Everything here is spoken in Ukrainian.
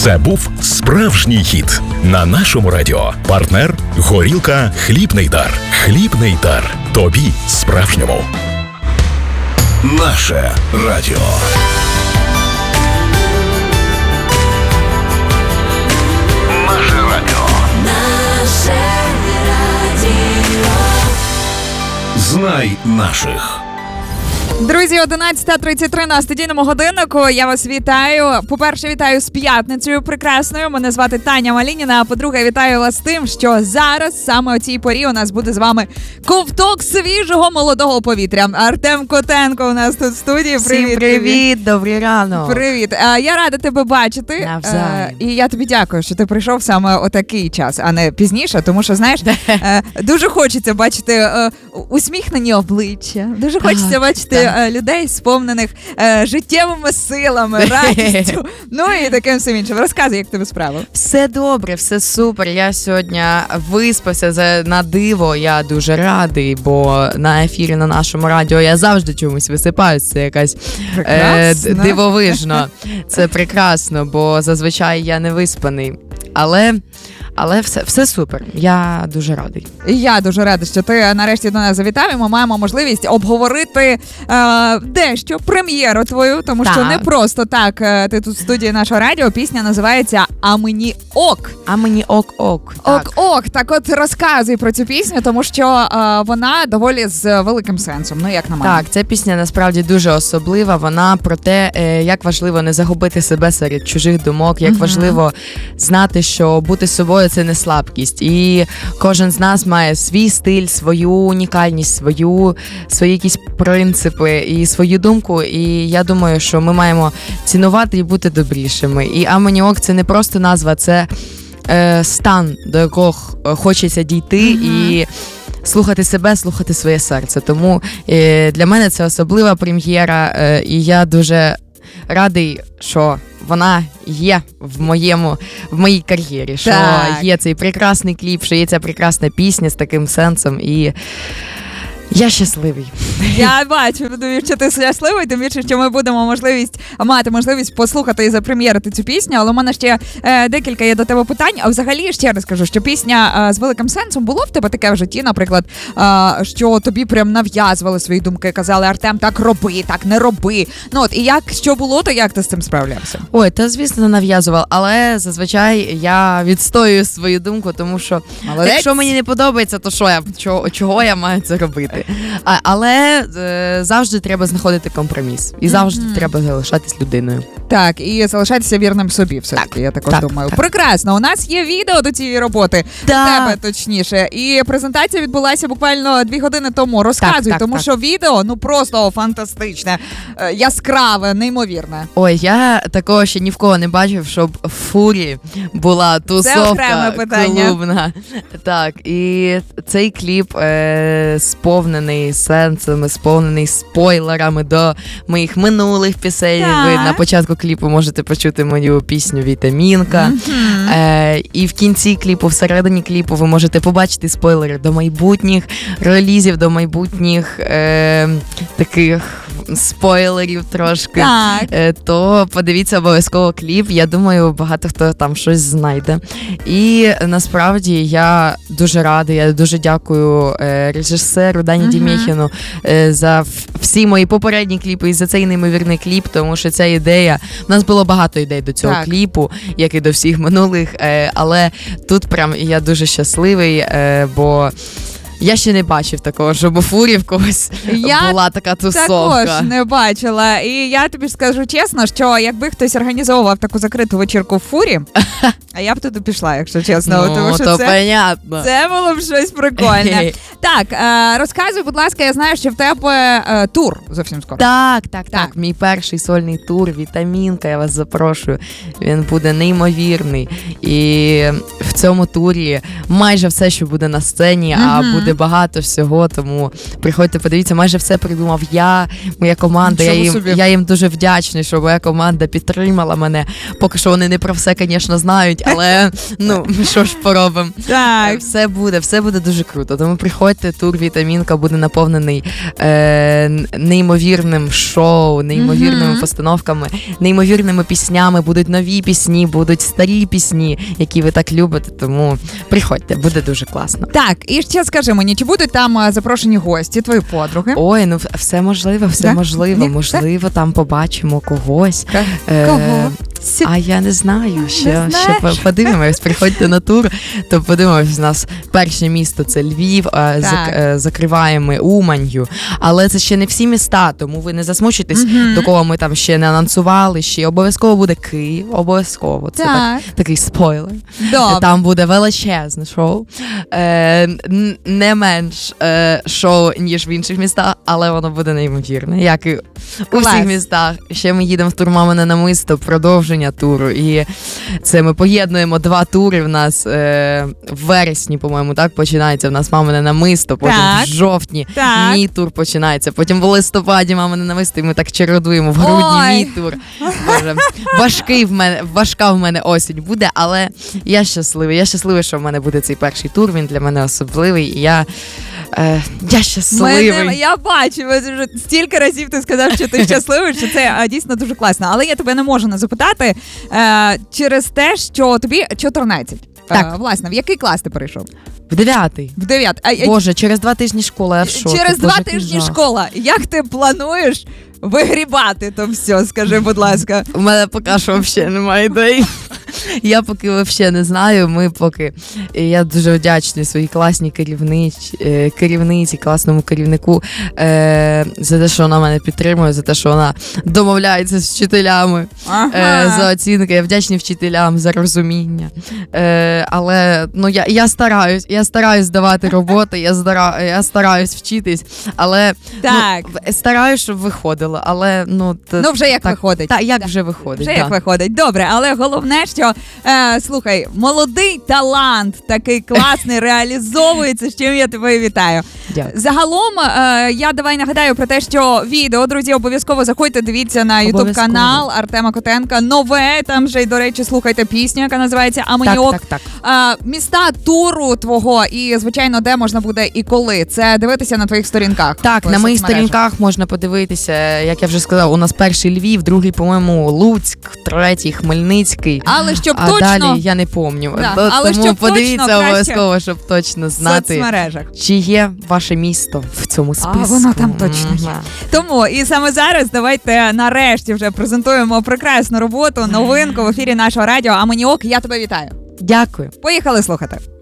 Це був справжній хіт на нашому радіо. Партнер горілка «Хлібний дар». «Хлібний дар». Тобі справжньому. Наше радіо. Наше радіо. Наше радіо. Знай наших. Друзі, 11:33 на студійному годиннику. Я вас вітаю. По-перше, вітаю з п'ятницею прекрасною. Мене звати Таня Малініна. А по-друге, вітаю вас з тим, що зараз, саме о цій порі, у нас буде з вами ковток свіжого молодого повітря. Артем Котенко у нас тут в студії. Всім привіт, добрий ранок. Привіт. Я рада тебе бачити. Навзаєм. І я тобі дякую, що ти прийшов саме о такий час, а не пізніше, тому що, знаєш, дуже хочеться бачити усміхнені обличчя. Дуже хочеться бачити людей, сповнених життєвими силами, радістю, ну і таким всім іншим. Розказуй, як тебе справи. Все добре, все супер. Я сьогодні виспався на диво. Я дуже радий, бо на ефірі на нашому радіо я завжди чомусь висипаюсь. Це якась дивовижно. Це прекрасно, бо зазвичай я не виспаний. Але все супер. Я дуже радий. Я дуже рада, що ти нарешті до нас завітав, і ми маємо можливість обговорити дещо, прем'єру твою, тому що не просто так ти тут в студії нашого радіо. Пісня називається «А мені ок». А мені ок-ок. Ок-ок. Так от розказуй про цю пісню, тому що вона доволі з великим сенсом, ну як на мене. Так, ця пісня насправді дуже особлива. Вона про те, як важливо не загубити себе серед чужих думок, як важливо знати, що бути собою – це не слабкість. І кожен з нас має свій стиль, свою унікальність, свої якісь принципи і свою думку. І я думаю, що ми маємо цінувати і бути добрішими. І «А мені ок» – це не просто назва, це стан, до якого хочеться дійти і слухати себе, слухати своє серце. Тому для мене це особлива прем'єра, і я дуже радий, що вона є в моїй кар'єрі, що є цей прекрасний кліп, що є ця прекрасна пісня з таким сенсом, і я щасливий. Я бачу, що ти щасливий, тим більше, що ми будемо мати можливість послухати і запрем'єрити цю пісню, але у мене ще декілька є до тебе питань. А взагалі, ще раз кажу, що пісня з великим сенсом. Було в тебе таке в житті, наприклад, що тобі прям нав'язували свої думки, казали: Артем, так роби, так не роби. Ну от, і що було, то як ти з цим справлявся? Ой, та звісно нав'язував, але зазвичай я відстоюю свою думку, тому що якщо мені не подобається, то чого я маю це робити? Але завжди треба знаходити компроміс. І завжди треба залишатись людиною. Так, і залишатися вірним собі все-таки, я також думаю. Так. Прекрасно, у нас є відео до цієї роботи, в тебе точніше. І презентація відбулася буквально 2 години тому. Розказуй, тому що відео, ну просто фантастичне, яскраве, неймовірне. Ой, я такого ще ні в кого не бачив, щоб в Фурі була тусовка клубна. Так, і цей кліп сповнений сенсом, сповнений спойлерами до моїх минулих пісень. Ви на початку кліпу можете почути мою пісню «Вітамінка». І в кінці кліпу, всередині кліпу ви можете побачити спойлери до майбутніх релізів, до майбутніх таких спойлерів трошки. То подивіться обов'язково кліп. Я думаю, багато хто там щось знайде. І насправді я дуже рада, я дуже дякую режисеру Дані Дімєхіну за всі мої попередні кліпи і за цей неймовірний кліп, тому що ця ідея, у нас було багато ідей до цього кліпу, як і до всіх минулих, але тут прям я дуже щасливий, бо я ще не бачив такого, щоб у Фурі в когось була така тусовка. Я також не бачила. І я тобі скажу чесно, що якби хтось організовував таку закриту вечірку в Фурі, а я б туди пішла, якщо чесно. Ну, тому що то понятно. Це було б щось прикольне. Так, розказуй, будь ласка, я знаю, що в тебе тур зовсім скоро. Так. Мій перший сольний тур «Вітамінка», я вас запрошую. Він буде неймовірний. І в цьому турі майже все, що буде на сцені, а буде буде багато всього, тому приходьте, подивіться, майже все придумав я, моя команда, я їм дуже вдячний, що моя команда підтримала мене. Поки що вони не про все, звісно, знають, але ну, що ж поробимо. Так. Все буде дуже круто, тому приходьте, тур «Вітамінка» буде наповнений неймовірним шоу, неймовірними постановками, неймовірними піснями, будуть нові пісні, будуть старі пісні, які ви так любите, тому приходьте, буде дуже класно. Так, і ще скажи мені, чи будуть там запрошені гості, твої подруги? Ой, ну все можливо, все можливо. Можливо, там побачимо когось. Кого? А я не знаю, ще подивимось, приходьте на тур, то подивимось, у нас перше місто це Львів, закриваємо ми Уманью, але це ще не всі міста, тому ви не засмучуйтесь, до кого ми там ще не анонсували, ще обов'язково буде Київ, обов'язково, це такий спойлер. Добре. Там буде величезне шоу, не менш шоу, ніж в інших містах, але воно буде неймовірне, як і у всіх містах. Ще ми їдемо в тур «Мамине намисто», продовження туру, і це ми поєднуємо 2 тури, в нас в вересні, по-моєму, так, починається в нас «Мамине намисто», потім в жовтні мій тур починається, потім в листопаді «Мамине намисто», і ми так чередуємо, в грудні мій тур. Боже, важка в мене осінь буде, але я щаслива, що в мене буде цей перший тур, він для мене особливий, і я щасливий. Я бачу, вже стільки разів ти сказав, що ти щасливий, що це дійсно дуже класно. Але я тебе не можу не запитати через те, що тобі 14. Так. Власне, в який клас ти перейшов? В 9-й. В 9-й. Боже, через 2 тижні школа, я в шокі. Через 2 тижні школа. Як ти плануєш вигрібати то все, скажи, будь ласка? У мене поки що взагалі немає ідей. Я поки взагалі не знаю, я дуже вдячний своїй класній керівниці, класному керівнику за те, що вона мене підтримує, за те, що вона домовляється з вчителями за оцінки. Я вдячний вчителям за розуміння. Але ну, я стараюсь давати роботи, я стараюсь вчитись, але стараюсь, щоб виходило. Але вже як виходить. Так, як вже виходить. Як виходить. Добре, але головне, що слухай, молодий талант, такий класний, реалізовується, з чим я тебе вітаю. Дякую. Загалом, я давай нагадаю про те, що відео, друзі, обов'язково заходьте, дивіться на ютуб-канал Артема Котенка. Нове, там же, до речі, слухайте пісню, яка називається «Аманіок». Так. Міста туру твого і, звичайно, де можна буде і коли. Це дивитися на твоїх сторінках. Так, на моїх сторінках можна подивитися, як я вже сказала, у нас перший Львів, другий, по-йому, Луцьк, третій Хмельницький. Але щоб а точно... далі я не пам'ятаю. Але тому щоб подивіться обов'язково, щоб точно знати, чи є ваше місто в цьому списку. А воно там точно є. Тому і саме зараз давайте нарешті вже презентуємо прекрасну роботу, новинку в ефірі нашого радіо «Аманіок». Я тебе вітаю. Дякую. Поїхали слухати.